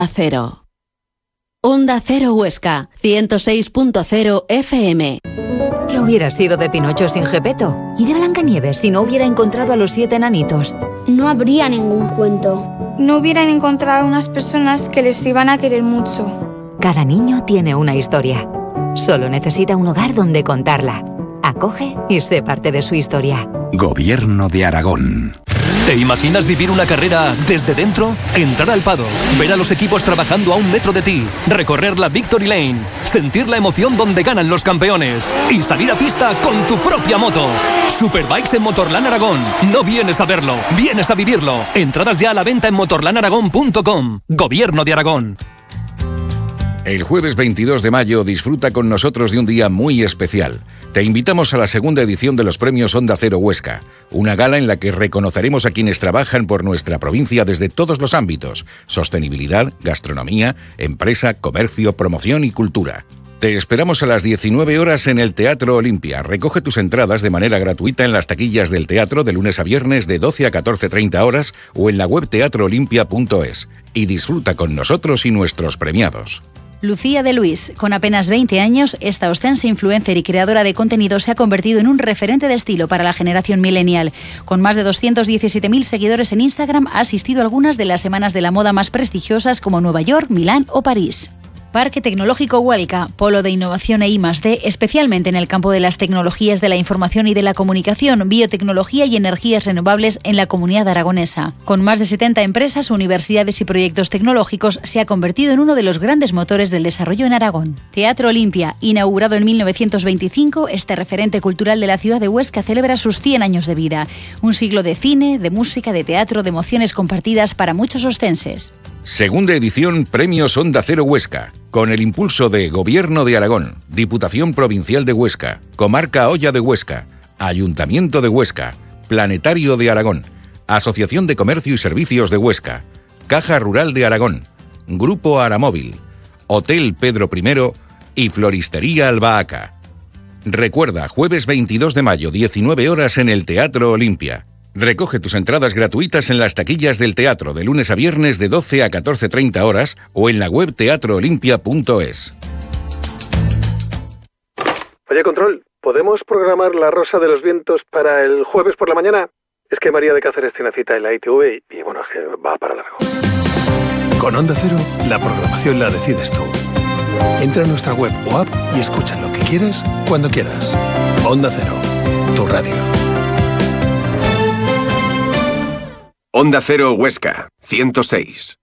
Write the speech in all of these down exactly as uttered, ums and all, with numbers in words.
Cero. Onda Cero Huesca, ciento seis punto cero F M. ¿Qué hubiera sido de Pinocho sin Gepetto? ¿Y de Blancanieves si no hubiera encontrado a los siete enanitos? No habría ningún cuento. No hubieran encontrado unas personas que les iban a querer mucho. Cada niño tiene una historia. Solo necesita un hogar donde contarla. Acoge y sé parte de su historia. Gobierno de Aragón. ¿Te imaginas vivir una carrera desde dentro? Entrar al paddock, ver a los equipos trabajando a un metro de ti, recorrer la Victory Lane, sentir la emoción donde ganan los campeones y salir a pista con tu propia moto. Superbikes en Motorland Aragón. No vienes a verlo, vienes a vivirlo. Entradas ya a la venta en motorland aragón punto com. Gobierno de Aragón. El jueves veintidós de mayo disfruta con nosotros de un día muy especial. Te invitamos a la segunda edición de los premios Onda Cero Huesca, una gala en la que reconoceremos a quienes trabajan por nuestra provincia desde todos los ámbitos: sostenibilidad, gastronomía, empresa, comercio, promoción y cultura. Te esperamos a las diecinueve horas en el Teatro Olimpia. Recoge tus entradas de manera gratuita en las taquillas del teatro de lunes a viernes de doce a catorce treinta horas o en la web teatro olimpia punto es y disfruta con nosotros y nuestros premiados. Lucía de Luis, con apenas veinte años, esta ostense influencer y creadora de contenido se ha convertido en un referente de estilo para la generación millennial. Con más de doscientos diecisiete mil seguidores en Instagram, ha asistido a algunas de las semanas de la moda más prestigiosas como Nueva York, Milán o París. Parque Tecnológico Huelca, polo de innovación e I más D, especialmente en el campo de las tecnologías de la información y de la comunicación, biotecnología y energías renovables en la comunidad aragonesa. Con más de setenta empresas, universidades y proyectos tecnológicos, se ha convertido en uno de los grandes motores del desarrollo en Aragón. Teatro Olimpia, inaugurado en mil novecientos veinticinco, este referente cultural de la ciudad de Huesca celebra sus cien años de vida. Un siglo de cine, de música, de teatro, de emociones compartidas para muchos ostenses. Segunda edición Premios Onda Cero Huesca, con el impulso de Gobierno de Aragón, Diputación Provincial de Huesca, Comarca Hoya de Huesca, Ayuntamiento de Huesca, Planetario de Aragón, Asociación de Comercio y Servicios de Huesca, Caja Rural de Aragón, Grupo Aramóvil, Hotel Pedro primero y Floristería Albahaca. Recuerda, jueves veintidós de mayo, diecinueve horas en el Teatro Olimpia. Recoge tus entradas gratuitas en las taquillas del teatro de lunes a viernes de doce a catorce treinta horas o en la web teatro olimpia punto es. Oye, Control, ¿podemos programar La Rosa de los Vientos para el jueves por la mañana? Es que María de Cáceres tiene cita en la I T V y, y bueno, es que va para largo. Con Onda Cero, la programación la decides tú. Entra a nuestra web o app y escucha lo que quieres, cuando quieras. Onda Cero, tu radio. Onda Cero Huesca, ciento seis.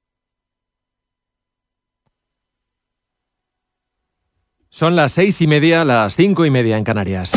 Son las seis y media, las cinco y media en Canarias.